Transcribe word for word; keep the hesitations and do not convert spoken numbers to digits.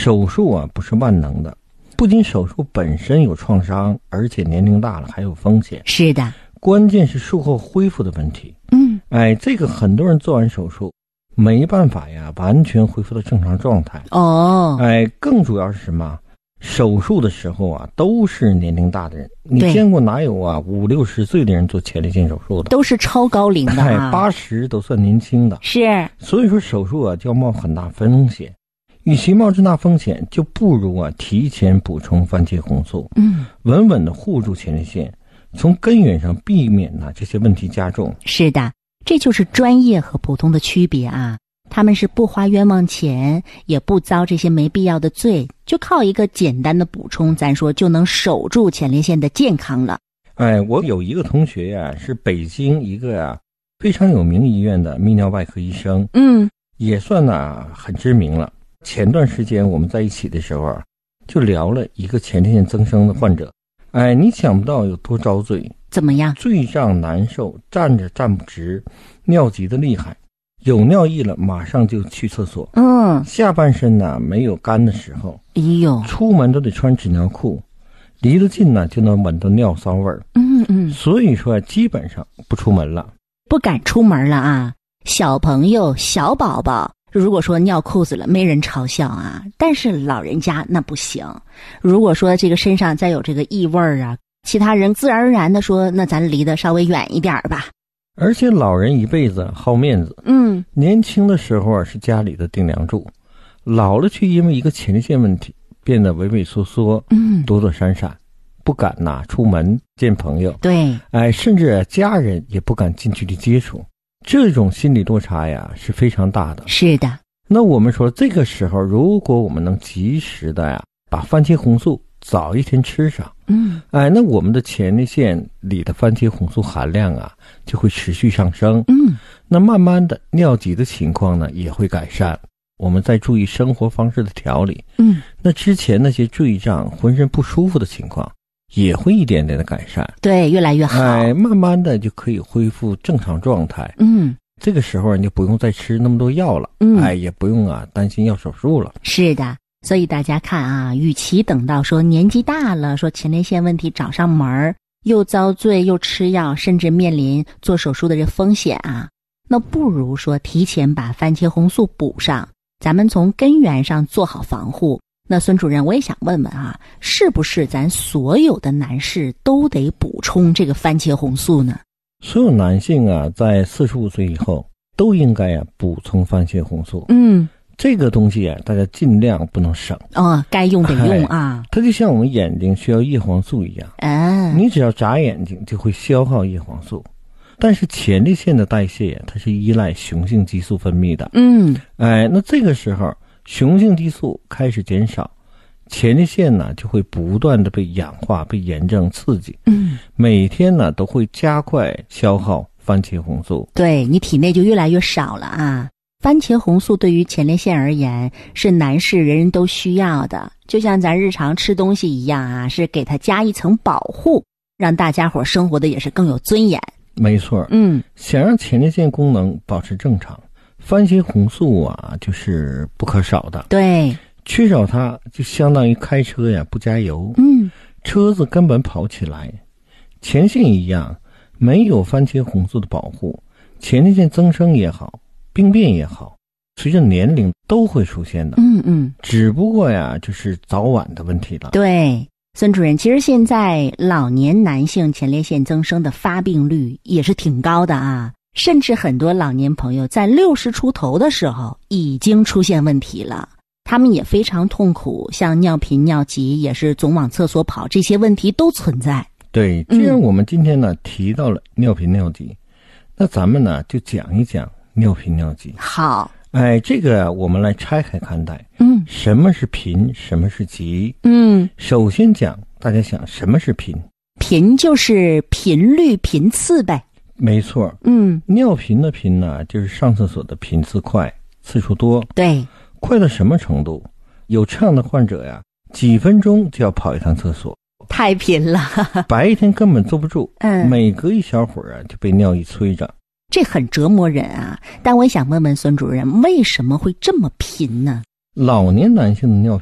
手术啊不是万能的，不仅手术本身有创伤，而且年龄大了还有风险。 是的， 关键是术后恢复的问题。 嗯， 哎，这个很多人做完手术没办法呀，完全恢复到正常状态。 哦， 哎，更主要是什么？手术的时候啊，都是年龄大的人，你见过哪有啊五六十岁的人做前列腺手术的？ 都是超高龄的啊， 哎，八十都算年轻的。 是， 所以说手术啊就要冒很大风险，与其冒这大风险，就不如啊提前补充番茄红素， 嗯， 稳稳的护住前列腺，从根源上避免呢、啊、这些问题加重。 是的，这就是专业和普通的区别啊。他们是不花冤枉钱，也不遭这些没必要的罪，就靠一个简单的补充，咱说就能守住前列腺的健康了。 哎，我有一个同学呀、啊，是北京一个呀、啊、非常有名医院的泌尿外科医生， 嗯， 也算呢、啊、很知名了。前段时间我们在一起的时候啊，就聊了一个前列腺增生的患者。哎，你想不到有多遭罪。 怎么样？ 坠胀难受，站着站不直，尿急的厉害。有尿意了，马上就去厕所。 嗯， 下半身呢没有干的时候， 哎呦， 出门都得穿纸尿裤，离得近呢就能闻到尿骚味儿。 嗯嗯， 所以说基本上不出门了， 不敢出门了啊。小朋友、小宝宝，如果说尿裤子了，没人嘲笑啊。但是老人家那不行。如果说这个身上再有这个异味儿啊，其他人自然而然的说，那咱离得稍微远一点吧。 而且老人一辈子好面子， 嗯， 年轻的时候啊是家里的顶梁柱，老了却因为一个前列腺问题变得畏畏缩缩， 嗯， 躲躲闪闪，不敢呐、啊、出门见朋友， 对， 哎，甚至家人也不敢近距离接触，这种心理落差呀是非常大的。 是的， 那我们说这个时候，如果我们能及时的呀把番茄红素早一天吃上， 嗯， 哎，那我们的前列腺里的番茄红素含量啊就会持续上升， 嗯， 那慢慢的尿急的情况呢也会改善。我们再注意生活方式的调理， 嗯， 那之前那些坠胀、浑身不舒服的情况也会一点点的改善， 对，越来越好， 哎，慢慢的就可以恢复正常状态。 嗯， 这个时候你就不用再吃那么多药了， 嗯， 哎，也不用啊担心要手术了。 是的。所以大家看啊，与其等到说年纪大了，说前列腺问题找上门，又遭罪又吃药，甚至面临做手术的这风险啊，那不如说提前把番茄红素补上，咱们从根源上做好防护。那孙主任，我也想问问啊，是不是咱所有的男士都得补充这个番茄红素呢？ 所有男性啊，在四十五岁以后都应该啊补充番茄红素。 嗯。 这个东西啊，大家尽量不能省哦，该用得用啊、 哎。它就像我们眼睛需要叶黄素一样， 啊， 你只要眨眼睛就会消耗叶黄素。但是前列腺的代谢它是依赖雄性激素分泌的， 嗯， 哎，那这个时候雄性激素开始减少，前列腺呢就会不断的被氧化、被炎症刺激， 嗯， 每天呢都会加快消耗番茄红素， 对，你体内就越来越少了啊。番茄红素对于前列腺而言是男士人人都需要的，就像咱日常吃东西一样啊，是给它加一层保护，让大家伙生活的也是更有尊严。 没错， 嗯， 想让前列腺功能保持正常，番茄红素啊就是不可少的。 对， 缺少它就相当于开车呀不加油， 嗯， 车子根本跑不起来。前列腺一样，没有番茄红素的保护，前列腺增生也好，病变也好，随着年龄都会出现的。 嗯嗯， 只不过呀，就是早晚的问题了。 对，孙主任，其实现在老年男性前列腺增生的发病率也是挺高的啊，甚至很多老年朋友在六十出头的时候已经出现问题了，他们也非常痛苦，像尿频、尿急，也是总往厕所跑，这些问题都存在。 对，既然我们今天呢、嗯、提到了尿频尿急，那咱们呢就讲一讲尿频尿急。 好， 哎，这个我们来拆开看待。 嗯， 什么是频，什么是急？ 嗯， 首先讲，大家想什么是频？ 频就是频率、频次呗。 没错。 嗯， 尿频的频呢，就是上厕所的频次快，次数多。 对， 快到什么程度？有这样的患者呀，几分钟就要跑一趟厕所。 太频了， 白天根本坐不住， 嗯， 每隔一小会儿啊就被尿意催着， 这很折磨人啊。但我也想问问孙主任，为什么会这么频呢？ 老年男性的尿频